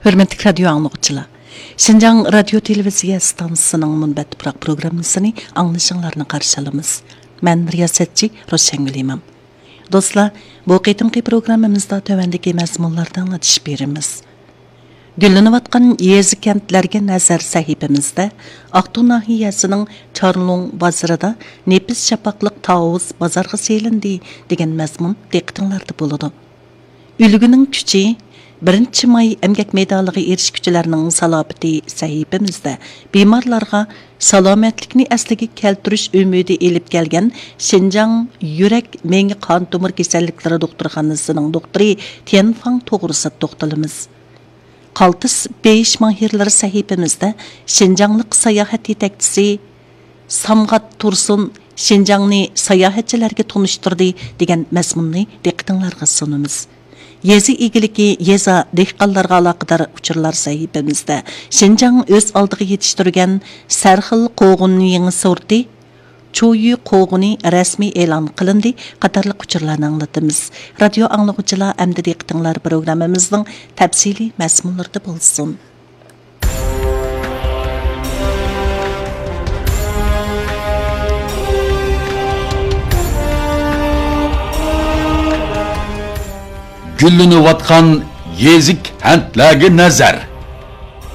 Hürmetli radyo anlıqçılar. Şinjan Radyo Televiziya stansiyasının münbət bırak programmasını anlaşınlarını qarşılamız. Ben riyasetçi Roşengül İmam. Dostlar, bu qitimki programımızda tövəndiki məzmunlardan atış berimiz. Gülünüp atqan yezi kentlerge nazar sahibimizde Aqtu nahiyasının Çarlong bazarida nepis şapaqlıq tavuz bazarga selindi degan məzmun diqqətinizdə buludu. Ülgünün küçü 1 may emgek meydallığı erişküçülərinin salabiti sahibimizde bimarlarga salomatlikni asliga keltirish ümidi elib kelgan Şinjan yürek mengi qon tomir kasalliklari doktorxonasining doktori Tianfang to'g'risida to'xtalamiz. Qaltis beyish mahirlari sahibimizde Şinjanlik sayohat yetakchisi Samgat Tursun Şinjanni sayohatchilarga tunishtirdi degan mazmunni diqqatingizga sunamiz. Yezi igiliki yeza dehqonlarga aloqador uchurlar sahibimizde Şinjan öz aldığı yetiştirgen sarxil qo'g'unning yangi sorti Choyu qo'g'uni rasmiy e'lon qilindi qatorli uchurlarni anglatamiz. Radio anglag'uchilar amdi diqqatinglar programmamizning tafsili mazmunlarida bo'lsin. Gülünüp atkan yezik hentlerge nazar.